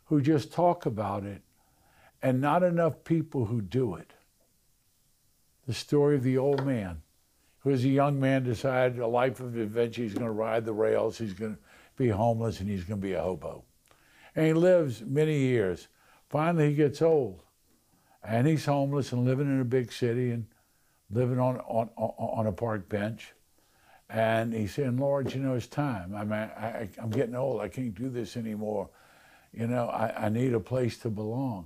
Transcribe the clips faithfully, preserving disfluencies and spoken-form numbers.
who just talk about it and not enough people who do it. The story of the old man, who as a young man decided a life of adventure, he's going to ride the rails, he's going to be homeless, and he's going to be a hobo. And he lives many years. Finally, he gets old, and he's homeless and living in a big city and living on, on, on a park bench. And he's saying, Lord, you know, it's time. I mean, I, I, I'm getting old. I can't do this anymore. You know, I, I need a place to belong.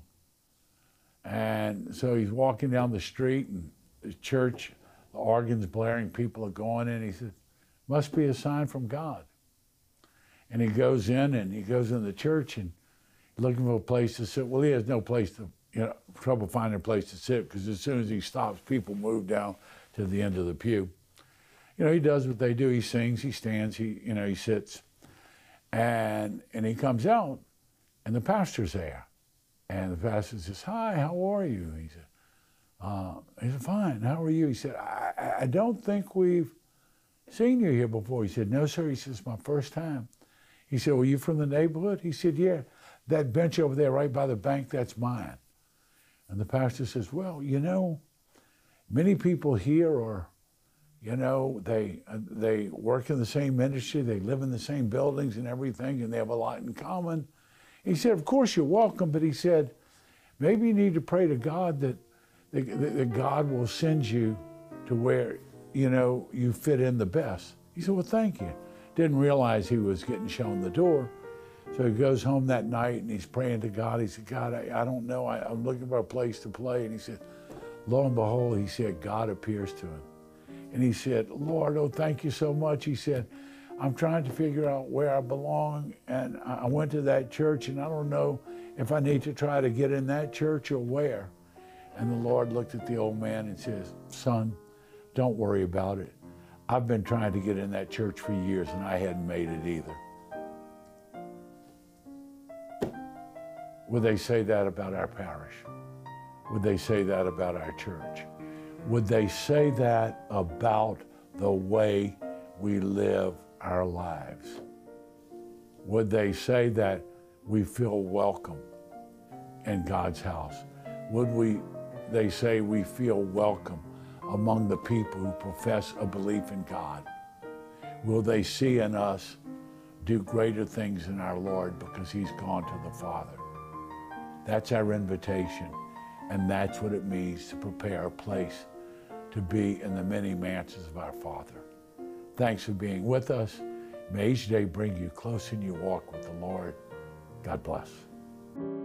And so he's walking down the street, and the church, the organ's blaring, people are going in. He said, must be a sign from God. And he goes in, and he goes in the church, and looking for a place to sit. Well, he has no place to, you know, trouble finding a place to sit, because as soon as he stops, people move down to the end of the pew. You know, he does what they do. He sings, he stands, he, you know, he sits. And, and he comes out, and the pastor's there. And the pastor says, hi, how are you? He said, uh, he said, fine, how are you? He said, I, I don't think we've seen you here before. He said, no, sir. He said, it's my first time. He said, well, you from the neighborhood? He said, yeah, that bench over there right by the bank, that's mine. And the pastor says, well, you know, many people here are, you know, they, they work in the same industry, they live in the same buildings and everything, and they have a lot in common. He said, of course you're welcome, but he said, maybe you need to pray to God that, that, that God will send you to where, you know, you fit in the best. He said, well, thank you. Didn't realize he was getting shown the door. So he goes home that night, and he's praying to God. He said, God, I, I don't know. I, I'm looking for a place to play. And he said, lo and behold, he said, God appears to him. And he said, Lord, oh, thank you so much. He said, I'm trying to figure out where I belong. And I went to that church, and I don't know if I need to try to get in that church or where. And the Lord looked at the old man and says, son, don't worry about it. I've been trying to get in that church for years, and I hadn't made it either. Would they say that about our parish? Would they say that about our church? Would they say that about the way we live our lives? Would they say that we feel welcome in God's house? Would we, they say we feel welcome among the people who profess a belief in God? Will they see in us do greater things in our Lord because he's gone to the Father? That's our invitation, and that's what it means to prepare a place to be in the many mansions of our Father. Thanks for being with us. May each day bring you closer in your walk with the Lord. God bless.